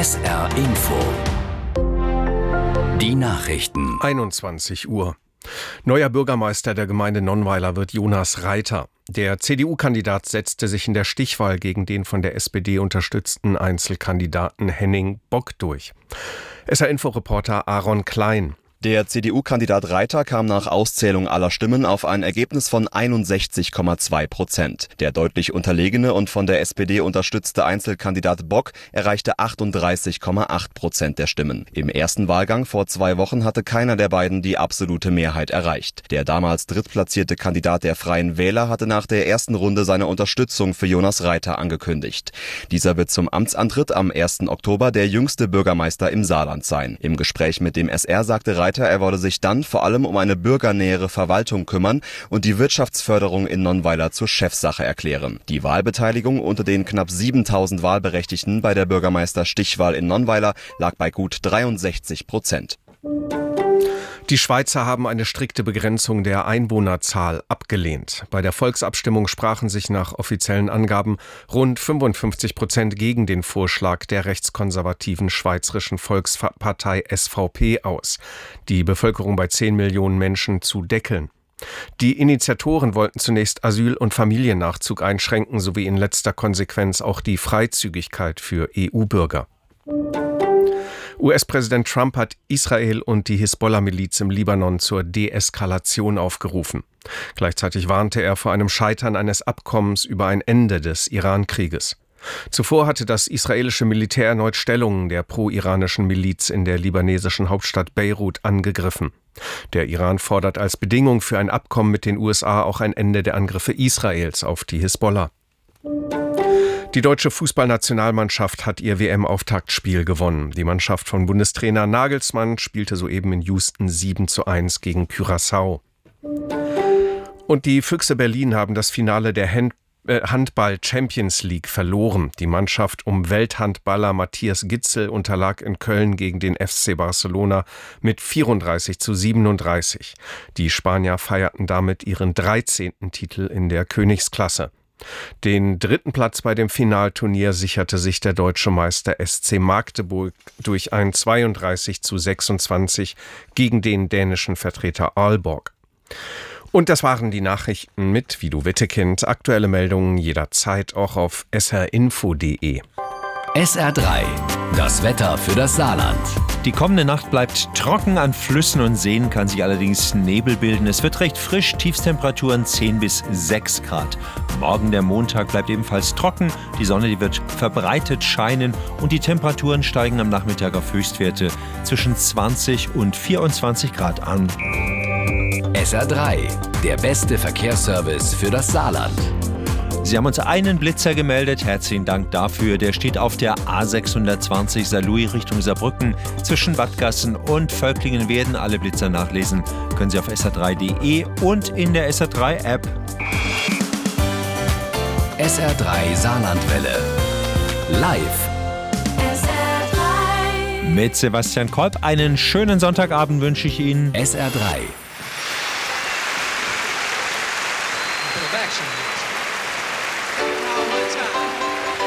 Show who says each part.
Speaker 1: SR Info. Die Nachrichten.
Speaker 2: 21 Uhr. Neuer Bürgermeister der Gemeinde Nonnweiler wird Jonas Reiter. Der CDU-Kandidat setzte sich in der Stichwahl gegen den von der SPD unterstützten Einzelkandidaten Henning Bock durch. SR-Info-Reporter Aaron Klein.
Speaker 3: Der CDU-Kandidat Reiter kam nach Auszählung aller Stimmen auf ein Ergebnis von 61,2%. Der deutlich unterlegene und von der SPD unterstützte Einzelkandidat Bock erreichte 38,8% der Stimmen. Im ersten Wahlgang vor 2 Wochen hatte keiner der beiden die absolute Mehrheit erreicht. Der damals drittplatzierte Kandidat der Freien Wähler hatte nach der ersten Runde seine Unterstützung für Jonas Reiter angekündigt. Dieser wird zum Amtsantritt am 1. Oktober der jüngste Bürgermeister im Saarland sein. Im Gespräch mit dem SR sagte Reiter, er wolle sich dann vor allem um eine bürgernähere Verwaltung kümmern und die Wirtschaftsförderung in Nonnweiler zur Chefsache erklären. Die Wahlbeteiligung unter den knapp 7.000 Wahlberechtigten bei der Bürgermeister-Stichwahl in Nonnweiler lag bei gut 63%.
Speaker 2: Die Schweizer haben eine strikte Begrenzung der Einwohnerzahl abgelehnt. Bei der Volksabstimmung sprachen sich nach offiziellen Angaben rund 55% gegen den Vorschlag der rechtskonservativen Schweizerischen Volkspartei SVP aus, die Bevölkerung bei 10 Millionen Menschen zu deckeln. Die Initiatoren wollten zunächst Asyl- und Familiennachzug einschränken, sowie in letzter Konsequenz auch die Freizügigkeit für EU-Bürger. US-Präsident Trump hat Israel und die Hisbollah-Miliz im Libanon zur Deeskalation aufgerufen. Gleichzeitig warnte er vor einem Scheitern eines Abkommens über ein Ende des Iran-Krieges. Zuvor hatte das israelische Militär erneut Stellungen der pro-iranischen Miliz in der libanesischen Hauptstadt Beirut angegriffen. Der Iran fordert als Bedingung für ein Abkommen mit den USA auch ein Ende der Angriffe Israels auf die Hisbollah. Die deutsche Fußballnationalmannschaft hat ihr WM-Auftaktspiel gewonnen. Die Mannschaft von Bundestrainer Nagelsmann spielte soeben in Houston 7:1 gegen Curaçao. Und die Füchse Berlin haben das Finale der Handball-Champions League verloren. Die Mannschaft um Welthandballer Matthias Gitzel unterlag in Köln gegen den FC Barcelona mit 34:37. Die Spanier feierten damit ihren 13. Titel in der Königsklasse. Den 3. Platz bei dem Finalturnier sicherte sich der deutsche Meister SC Magdeburg durch ein 32:26 gegen den dänischen Vertreter Aalborg. Und das waren die Nachrichten mit Vido Wittekind. Aktuelle Meldungen jederzeit auch auf srinfo.de.
Speaker 1: SR3, das Wetter für das Saarland.
Speaker 4: Die kommende Nacht bleibt trocken, an Flüssen und Seen kann sich allerdings Nebel bilden. Es wird recht frisch, Tiefstemperaturen 10 bis 6 Grad. Morgen der Montag bleibt ebenfalls trocken, die Sonne die wird verbreitet scheinen und die Temperaturen steigen am Nachmittag auf Höchstwerte zwischen 20 und 24 Grad an.
Speaker 1: SR3, der beste Verkehrsservice für das Saarland.
Speaker 4: Sie haben uns einen Blitzer gemeldet, herzlichen Dank dafür. Der steht auf der A620 Saarlouis Richtung Saarbrücken. Zwischen Wattgassen und Völklingen-Werden. Alle Blitzer nachlesen können Sie auf sr3.de und in der SR3-App.
Speaker 1: SR3 Saarlandwelle. Live.
Speaker 4: Mit Sebastian Kolb einen schönen Sonntagabend wünsche ich Ihnen.
Speaker 1: SR3.